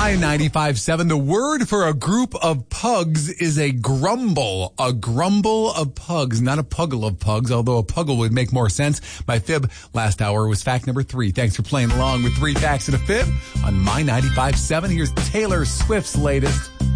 My 95.7, the word for a group of pugs is a grumble. A grumble of pugs, not a puggle of pugs, although a puggle would make more sense. My fib last hour was fact number 3. Thanks for playing along with 3 facts and a fib on My 95.7. Here's Taylor Swift's latest.